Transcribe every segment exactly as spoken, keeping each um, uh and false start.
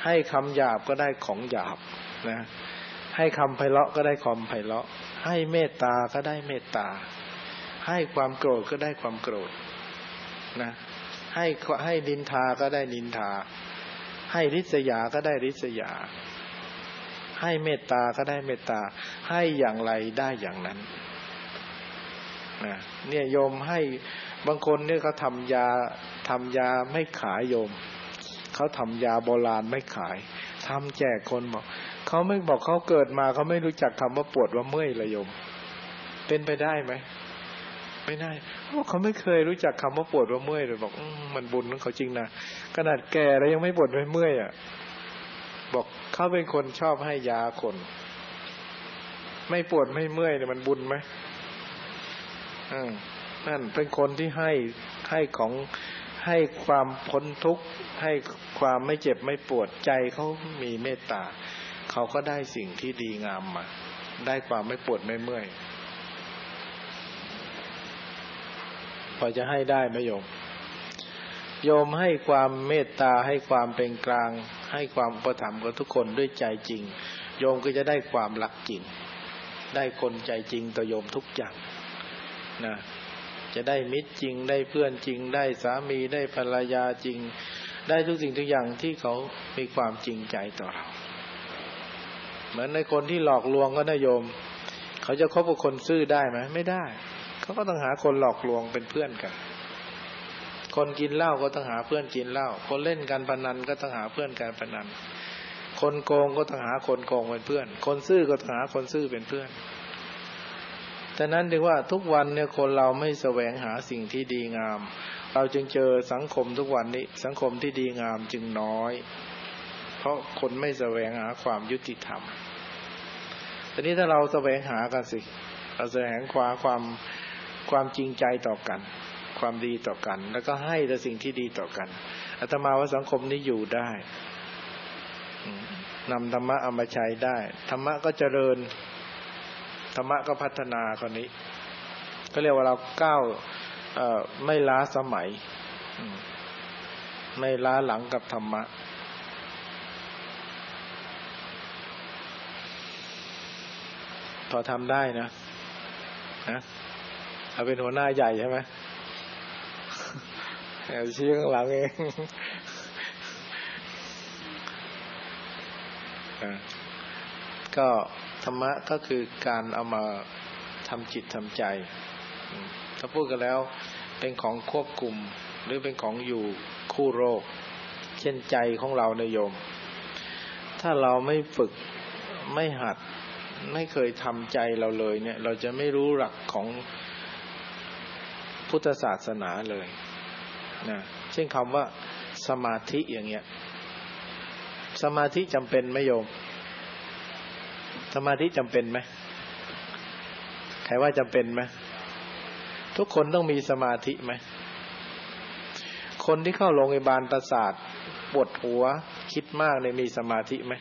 ให้คำหยาบก็ได้ของหยาบนะให้คำไพเราะก็ได้ความไพเราะให้เมตตาก็ได้เมตตาให้ความโกรธก็ได้ความโกรธนะให้ให้นินทาก็ได้นินทาให้ริษยาก็ได้ริษยาให้เมตตาก็ได้เมตตาให้อย่างไรได้อย่างนั้นนะเนี่ยโยมให้บางคนเนี่ยเขาทำยาทำยาไม่ขายโยมเขาทำยาโบราณไม่ขายทำแจกคนบอกเขาไม่บอกเขาเกิดมาเขาไม่รู้จักคำว่าปวดว่าเมื่อยเลยโยมเป็นไปได้ไหมไม่ได้เพราะเขาไม่เคยรู้จักคำว่าปวดว่าเมื่อยเลยบอกมันบุญของเขาจริงนะขนาดแก่แล้วยังไม่ปวดไม่เมื่อยอ่ะบอกเขาเป็นคนชอบให้ยาคนไม่ปวดไม่เมื่อยเนี่ยมันบุญไหมอืมนั่นเป็นคนที่ให้ให้ของให้ความพ้นทุกข์ให้ความไม่เจ็บไม่ปวดใจเขามีเมตตาเขาก็ได้สิ่งที่ดีงามมาได้ความไม่ปวดไม่เมื่อยพอจะให้ได้ไหมโยมโยมให้ความเมตตาให้ความเป็นกลางให้ความอุปถัมภ์กับทุกคนด้วยใจจริงโยมก็จะได้ความรักจริงได้คนใจจริงต่อโยมทุกอย่างนะจะได้มิตรจริงได้เพื่อนจริงได้สามีได้ภรรยาจริงได้ทุกสิ่งทุกอย่างที่เขามีความจริงใจต่อเราเหมือนในคนที่หลอกลวงก็นะโยมเขาจะคบกับคนซื่อได้ไหมไม่ได้เขาก็ต้องหาคนหลอกลวงเป็นเพื่อนกันคนกินเหล้าก็ต้องหาเพื่อนกินเหล้าคนเล่นการพนันก็ต้องหาเพื่อนการพนันคนโกงก็ต้องหาคนโกงเป็นเพื่อนคนซื่อก็ต้องหาคนซื่อเป็นเพื่อนแต่นั้นถึงว่าทุกวันเนี่ยคนเราไม่แสวงหาสิ่งที่ดีงามเราจึงเจอสังคมทุกวันนี้สังคมที่ดีงามจึงน้อยเพราะคนไม่แสวงหาความยุติธรรมทีนี้ถ้าเราแสวงหากันสิเราแสวงหาความความจริงใจต่อกันความดีต่อกันแล้วก็ให้แต่สิ่งที่ดีต่อกันอาตมาว่าสังคมนี้อยู่ได้นำธรรมะเอามาใช้ได้ธรรมะก็เจริญธรรมะก็พัฒนาคนนี้ก็เรียกว่าเราก้าวไม่ล้าสมัยไม่ล้าหลังกับธรรมะพอทำได้นะนะเอาเป็นหัวหน้าใหญ่ใช่ไหมเอาชี้ข้างหลังเองก็ธรรมะก็คือการเอามาทำจิตทำใจถ้าพูดกันแล้วเป็นของควบคุมหรือเป็นของอยู่คู่โรคเช่นใจของเราเนี่ยโยมถ้าเราไม่ฝึกไม่หัดไม่เคยทำใจเราเลยเนี่ยเราจะไม่รู้หลักของพุทธศาสนาเลยนะเช่นคำว่าสมาธิอย่างเงี้ยสมาธิจำเป็นไหมโยมสมาธิจำเป็นไหมใครว่าจำเป็นไหมทุกคนต้องมีสมาธิไหมคนที่เข้าโรงพยาบาลประสาทปวดหัวคิดมากเนี่ยมีสมาธิไหม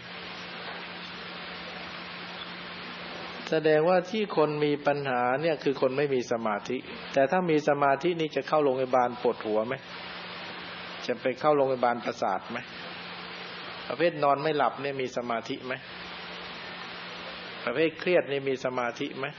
แสดงว่าที่คนมีปัญหาเนี่ยคือคนไม่มีสมาธิแต่ถ้ามีสมาธินี่จะเข้าโรงพยาบาลปวดหัวไหมจะไปเข้าโรงพยาบาลประสาทไหมประเภทนอนไม่หลับเนี่ยมีสมาธิไหมประเภทเครียดนี่มีสมาธิไหม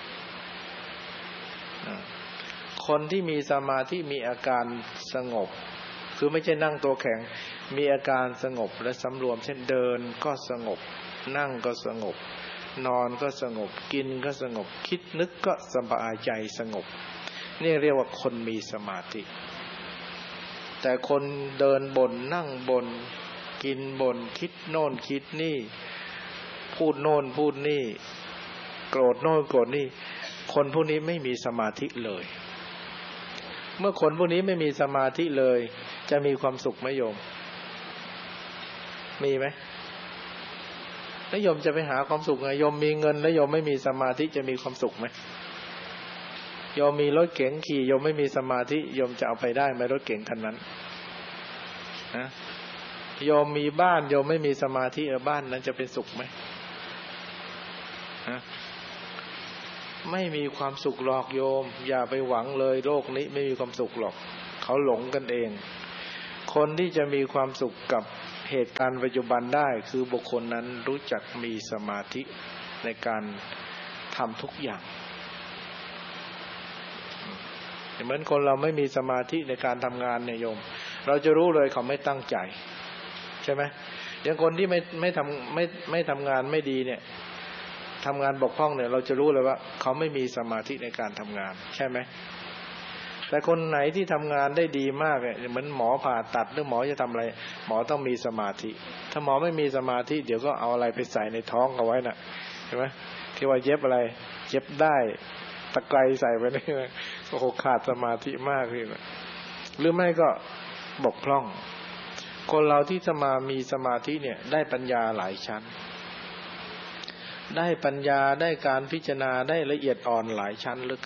คนที่มีสมาธิมีอาการสงบคือไม่ใช่นั่งตัวแข็งมีอาการสงบและสำรวมเช่นเดินก็สงบนั่งก็สงบนอนก็สงบกินก็สงบคิดนึกก็สบายใจสงบนี่เรียกว่าคนมีสมาธิแต่คนเดินบนนั่งบนกินบนคิดโน่นคิดนี่พูดโน่นพูดนี่โกรธโน่นโกรธนี่คนพวกนี้ไม่มีสมาธิเลยเมื่อคนพวกนี้ไม่มีสมาธิเลยจะมีความสุขไหมโยมมีไหมแล้วโยมจะไปหาความสุขไงโยมมีเงินแล้วโยมไม่มีสมาธิจะมีความสุขไหมโยมมีรถเก๋งขี่โยมไม่มีสมาธิโยมจะเอาไปได้ไหมรถเก๋งคันนั้นนะโยมมีบ้านโยมไม่มีสมาธิเออบ้านนั้นจะเป็นสุขไหมฮะไม่มีความสุขหรอกโยมอย่าไปหวังเลยโลกนี้ไม่มีความสุขหรอกเขาหลงกันเองคนที่จะมีความสุขกับเหตุการณ์ปัจจุบันได้คือบุคคลนั้นรู้จักมีสมาธิในการทำทุกอย่างเหมือนคนเราไม่มีสมาธิในการทำงานเนี่ยโยมเราจะรู้เลยเขาไม่ตั้งใจใช่ไหมอย่างคนที่ไม่ไม่ทำไม่ไม่ทำงานไม่ดีเนี่ยทำงานบกพร่องเนี่ยเราจะรู้เลยว่าเขาไม่มีสมาธิในการทำงานใช่ไหมแต่คนไหนที่ทำงานได้ดีมากเนี่ยเหมือนหมอผ่าตัดหรือหมอจะทำอะไรหมอต้องมีสมาธิถ้าหมอไม่มีสมาธิเดี๋ยวก็เอาอะไรไปใส่ในท้องเอาไว้น่ะใช่ไหมที่ว่าเย็บอะไรเย็บได้ตะไคร้ใส่ไปนี่นะโอ้โหขาดสมาธิมากเลยนะหรือไม่ก็บกพร่องคนเราที่จะมามีสมาธิเนี่ยได้ปัญญาหลายชั้นได้ปัญญาได้การพิจารณาได้ละเอียดอ่อนหลายชั้นเหลือเกิน